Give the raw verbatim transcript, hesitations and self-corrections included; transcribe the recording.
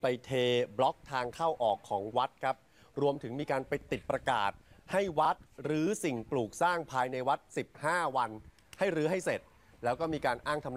ไปเทบล็อกทางเข้าออกของวัดครับรวมถึงมีการไปติดประกาศให้วัดรื้อสิ่งปลูกสร้างภายในวัดสิบห้าวันให้รื้อให้เสร็จแล้วก็มีการอ้างทำ